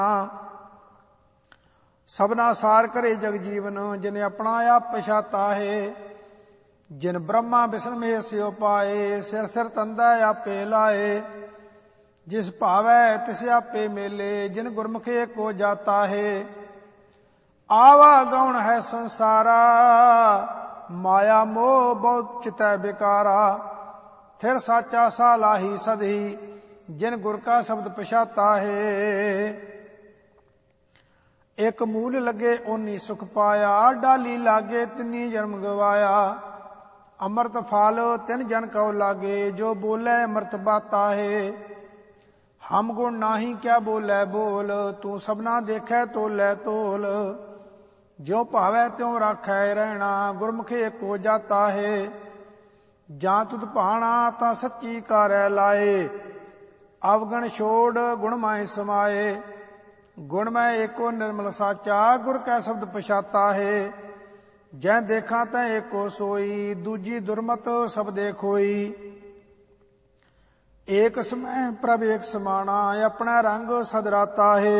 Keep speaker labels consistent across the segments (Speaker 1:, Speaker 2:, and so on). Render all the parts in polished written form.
Speaker 1: सबना सार करे जग जीवन, जिन अपना आप पछाता है। जिन ब्रह्मा विष्णु महेश सियो पाए, सिर सिर तंदा आपे लाए। जिस भावै तिस आपे मेले, जिन गुरमुखे को जाता है। आवा गौण है संसारा, माया मोह बहुत चितै बिकारा। फिर साचा सा लाही सदही, जिन गुर का शब्द पछाता है। एक मूल लगे ओनी सुख पाया, डाली लागे तिनी जन्म गवाया। अमृत फाल तिन जन कौ लागे, जो बोले अमृत बाता है। हम गुण नाही क्या बोले बोल, तू सबना देखे तोले तोल। जो भावै त्यों राखै रहना, गुरमुखे को जाता है। जां तुध भाना तां सच्ची कारै लाए, अवगण छोड़ गुण माए समाए। गुण में एको निर्मल साचा, गुर कै शब्द पछाता है। जै देखा तै एको सोई, दूजी दुर्मत शब्दे खोई। एक समय प्रभ एक समाना, अपना रंग सदराता है।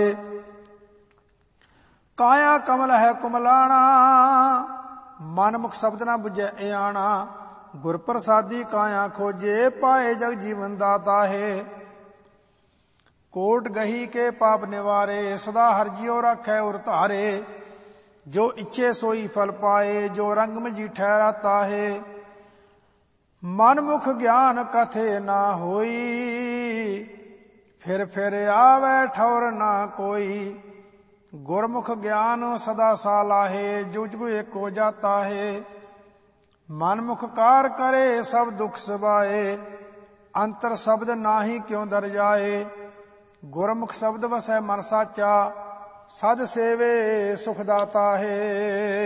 Speaker 1: काया कमल है कुमलाना, मन मुख शब्द न बुझे आना। गुर प्रसादी काया खोजे, पाए जग जीवन दाता है। कोट गही के पाप निवारे, सदा हर जियो रखै उर धारे। जो इच्छे सोई फल पाए, जो रंग में जी ठहराता है। मन मुख ज्ञान कथे ना होई, फिर आवे ठौर ना कोई। गुरमुख ज्ञान सदा साला है, जुग जुग एक हो जाता है। मन मुख कार करे सब दुख सबाए, अंतर शब्द नाही क्यों दर जाए। गुरमुख शब्द वसै मन साचा, सद सेवे सुख दाता है।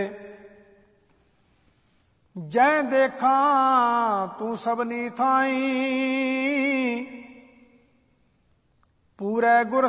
Speaker 1: जै देखा तू सबनी थाई, पूरे गुर